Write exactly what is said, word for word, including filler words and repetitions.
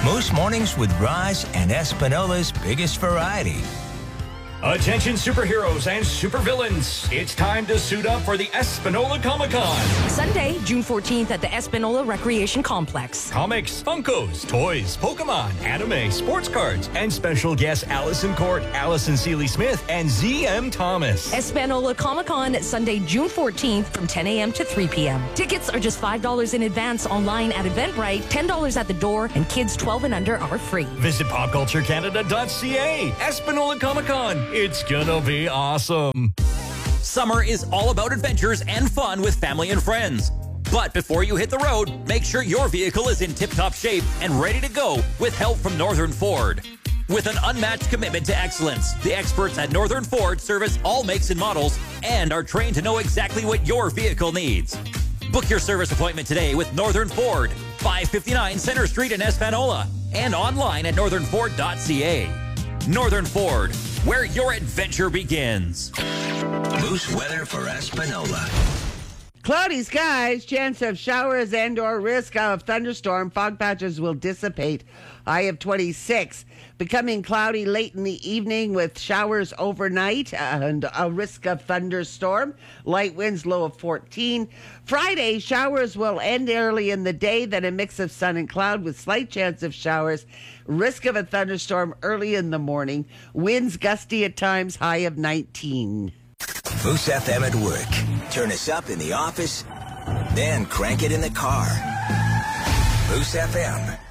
Moose Mornings with Roz and Espinola's biggest variety. Attention superheroes and supervillains. It's time to suit up for the Espinola Comic-Con. Sunday, June fourteenth at the Espinola Recreation Complex. Comics, Funkos, toys, Pokemon, anime, sports cards, and special guests Allison Court, Allison Seeley-Smith, and Z M Thomas. Espinola Comic-Con Sunday, June fourteenth from ten a.m. to three p.m. Tickets are just five dollars in advance online at Eventbrite, ten dollars at the door, and kids twelve and under are free. Visit pop culture canada dot c a. Espinola Comic-Con. It's gonna be awesome. Summer is all about adventures and fun with family and friends. But before you hit the road, make sure your vehicle is in tip-top shape and ready to go with help from Northern Ford. With an unmatched commitment to excellence, the experts at Northern Ford service all makes and models and are trained to know exactly what your vehicle needs. Book your service appointment today with Northern Ford, five fifty-nine Center Street in Espanola, and online at northern ford dot c a. Northern Ford, where your adventure begins. Moose weather for Espanola. Cloudy skies, chance of showers and or risk of thunderstorm. Fog patches will dissipate. High of twenty-six. Becoming cloudy late in the evening with showers overnight and a risk of thunderstorm. Light winds, low of fourteen. Friday, showers will end early in the day, then a mix of sun and cloud with slight chance of showers. Risk of a thunderstorm early in the morning. Winds gusty at times, high of nineteen. Moose F M at work. Turn us up in the office, then crank it in the car. Moose F M.